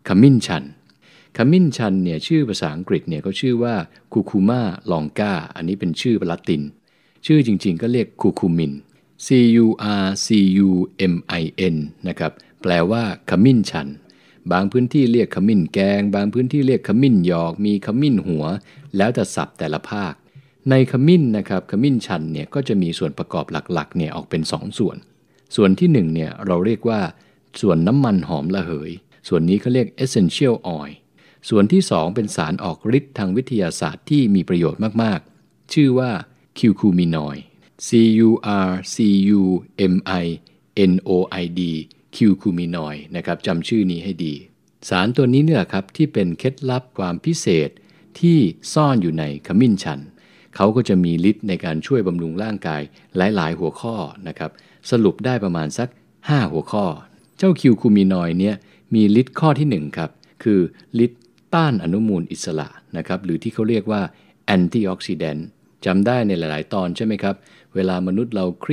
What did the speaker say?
ขมิ้นชันเนี่ยชื่อภาษาอังกฤษเนี่ยเขาชื่อว่าคูคูมาลองกาอันนี้เป็นชื่อละตินชื่อจริงๆก็เรียกคูคูมิน CURCUMIN นะครับแปลว่าขมิ้นชันบางพื้นที่เรียกขมิ้นแกงบางพื้นที่เรียกขมิ้นหยอกมีขมิ้นหัวแล้วแต่ศัพท์แต่ละภาคในขมิ้นนะครับขมิ้นชันเนี่ยก็จะมีส่วนประกอบหลักๆเนี่ยออกเป็น2ส่วนที่1เนี่ยเราเรียกว่าส่วนน้ำมันหอมระเหยส่วนนี้เขาเรียก essential oil ส่วนที่2เป็นสารออกฤทธิ์ทางวิทยาศาสตร์ที่มีประโยชน์มากๆชื่อว่า curcuminoid CURCUMINOID curcuminoid นะครับจำชื่อนี้ให้ดีสารตัวนี้เนี่ยครับที่เป็นเคล็ดลับความพิเศษที่ซ่อนอยู่ในขมิ้นชันเขาก็จะมีฤทธิ์ในการช่วยบำรุงร่างกายหลายๆหัวข้อนะครับสรุปได้ประมาณสัก5หัวข้อเจ้าคิวคูมินอยด์เนี่ยมีฤทธิ์ข้อที่1ครับคือฤทธิ์ต้านอนุมูลอิสระนะครับหรือที่เขาเรียกว่าแอนตี้ออกซิแดนต์จำได้ในหลายๆตอนใช่ไหมครับเวลามนุษย์เราเครียด